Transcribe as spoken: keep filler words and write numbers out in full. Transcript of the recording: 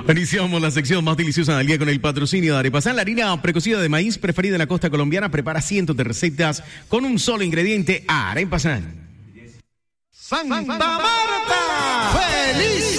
Iniciamos la sección más deliciosa del día con el patrocinio de Arepasan. La harina precocida de maíz preferida en la costa colombiana prepara cientos de recetas con un solo ingrediente: Arepasan. Santa Marta, feliz